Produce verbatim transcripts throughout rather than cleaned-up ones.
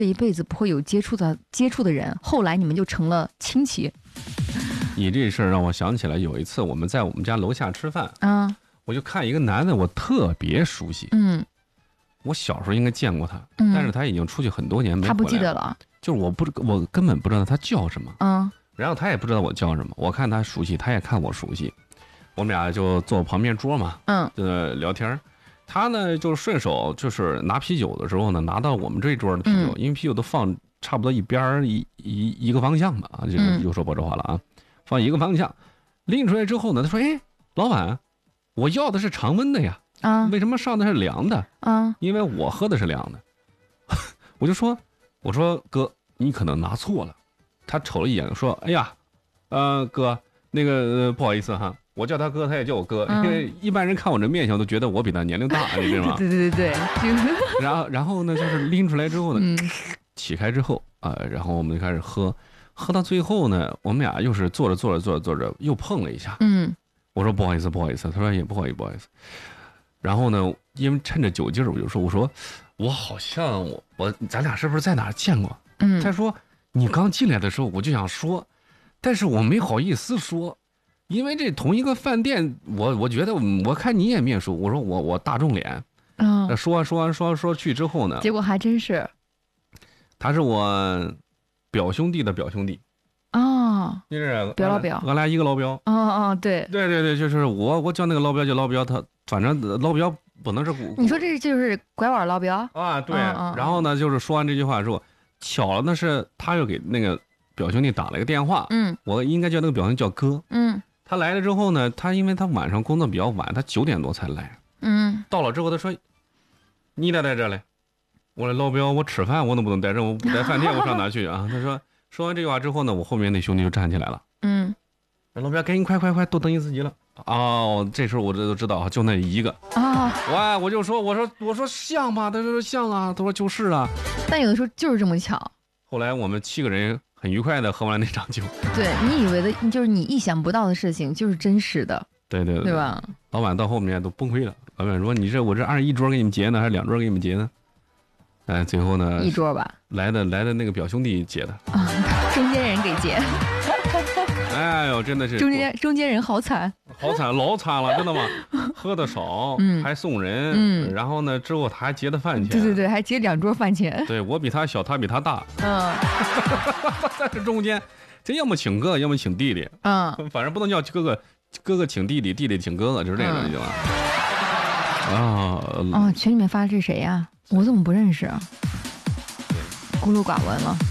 这一辈子不会有接触的接触的人，后来你们就成了亲戚。 你这事儿让我想起来，有一次我们在我们家楼下吃饭， 啊， 我就看一个男的，我特别熟悉， 嗯， 我小时候应该见过他， 嗯但是他已经出去很多年没回来了， 他不记得了， 就是我不我根本不知道他叫什么， 嗯然后他也不知道我叫什么，我看他熟悉，他也看我熟悉，我们俩就坐旁边桌嘛， 嗯就在聊天。他呢就顺手就是拿啤酒的时候呢，拿到我们这桌的啤酒， 嗯因为啤酒都放差不多一边儿一一一个方向嘛，啊，就嗯又说博州话了啊，放一个方向，拎出来之后呢，他说：“哎，老板，我要的是常温的呀， 啊为什么上的是凉的？ 啊因为我喝的是凉的。”我就说：“我说哥，你可能拿错了。”他瞅了一眼说：“哎呀，呃，哥，那个、呃、不好意思哈。”我叫他哥，他也叫我哥， 嗯因为一般人看我这面相都觉得我比他年龄大，你知道吗？ 对对对对，这然后，然后呢，就是拎出来之后呢， 嗯起开之后啊、呃，然后我们就开始喝，喝到最后呢，我们俩又是坐着坐着坐着坐着又碰了一下。 嗯我说不好意思，不好意思，他说也不好意思，不好意思。然后呢，因为趁着酒劲儿，我就说，我说我好像我我咱俩是不是在哪儿见过？ 嗯， 他说你刚进来的时候我就想说，但是我没好意思说。因为这同一个饭店，我我觉得我看你也面熟，我说我我大众脸， 嗯， 说说说说去之后呢， 结果还真是他是我表兄弟的表兄弟， 啊， 就是表老表俺俩一个老表， 哦哦，对， 对对对，就是我我叫那个老表就老表，他反正老表不能是古， 你说这就是拐弯老表啊对， 嗯嗯然后呢就是说完这句话之后，巧了那是他又给那个表兄弟打了个电话， 嗯我应该叫那个表兄弟叫哥。 嗯他来了之后呢，他因为他晚上工作比较晚，他九点多才来。 嗯， 到了之后，他说：“你咋在这嘞？”我说：“老表，我吃饭我能不能在这？我不在饭店，我上哪去啊？”他说：“说完这句话之后呢，我后面那兄弟就站起来了。 嗯老表，赶紧快快快，多等一司机了。”哦，这时候我这都知道，就那一个。 啊， 哇，我就说，我说我说像吗？他说像啊，他说就是啊。 但有的时候就是这么巧， 后来我们七个人很愉快的喝完那场酒。 对你以为的，就是你意想不到的事情，就是真实的， 对对对， 对吧？ 老板到后面都崩溃了。老板说：“你这我这按一桌给你们结呢，还是两桌给你们结呢？”哎，最后呢， 一桌吧， 来的来的那个表兄弟结的。 啊，中间人给结， 哎呦，真的是中间中间人好惨， 好惨，老惨了，真的吗？喝的少， 嗯还送人， 嗯然后呢，之后他还结的饭钱。 对对对，还结两桌饭钱， 对，我比他小，他比他大， 嗯在这中间，这要么请哥，要么请弟弟， 嗯， 反正不能叫哥哥，哥哥请弟弟，弟弟请哥哥，就是这个嗯就完。啊， 哦，群里面发的是谁呀？我怎么不认识啊？孤陋寡闻了。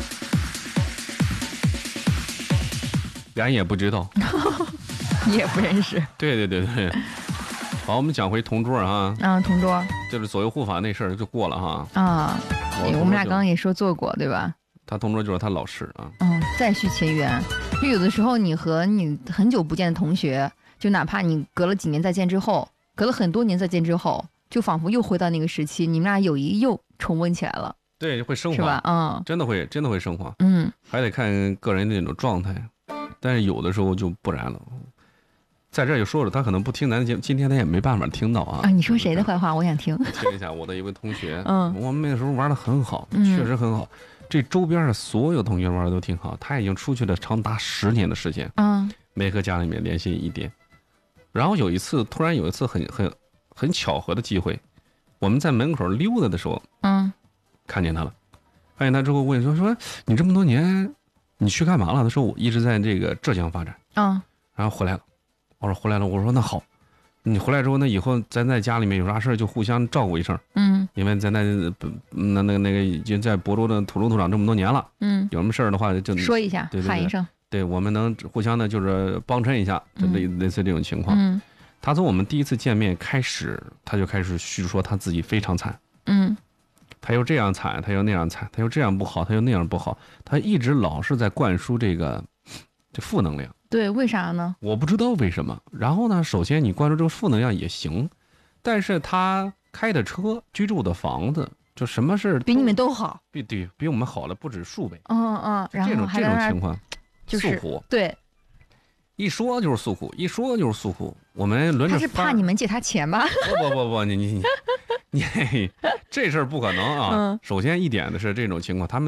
咱也不知道。 你也不认识对对对对。好，我们讲回同桌啊， 啊？同桌就是左右护法那事儿就过了哈。 啊， 我我们俩刚刚也说做过，对吧？ 他同桌就是他老师啊。 嗯，再续前缘。就有的时候，你和你很久不见的同学，就哪怕你隔了几年再见之后，隔了很多年再见之后，就仿佛又回到那个时期，你们俩友谊又重温起来了， 对，会升华， 是吧？嗯真的会，真的会升华， 嗯还得看个人的那种状态，但是有的时候就不然了。在这儿也说了，他可能不听咱的节目，今天他也没办法听到啊。 啊，你说谁的坏话？我想听。 听一下我的一位同学， 嗯我们那个时候玩的很好， 嗯确实很好。这周边的所有同学玩的都挺好，他已经出去了长达十年的时间， 嗯没和家里面联系一点。然后有一次，突然有一次很很很巧合的机会，我们在门口溜达的时候嗯看见他了，看见他之后问说说你这么多年你去干嘛了？他说我一直在这个浙江发展， 嗯然后回来了。我说回来了，我说那好，你回来之后那以后咱在家里面有啥事就互相照顾一声， 嗯因为咱在那那个那个已经在亳州的土生土长这么多年了， 嗯， 有什么事儿的话就说一下， 对对对喊一声。 对我们能互相的就是帮衬一下，就类类似这种情况。 嗯他从我们第一次见面开始，他就开始叙说他自己非常惨， 嗯他又这样惨，他又那样惨，他又这样不好，他又那样不好，他一直老是在灌输这个这负能量。 对，为啥呢？ 我不知道为什么。然后呢，首先你灌输这个负能量也行，但是他开的车、居住的房子，就什么事比你们都好。 比对比我们好了不止数倍。 嗯嗯，然这种这后还在那儿种情况， 就是诉苦， 对， 一说就是诉苦，一说就是诉苦。我们轮着他是怕发你们借他钱吧？ 不不不不，你你你你这事儿不可能啊。 嗯首先一点的是这种情况，他们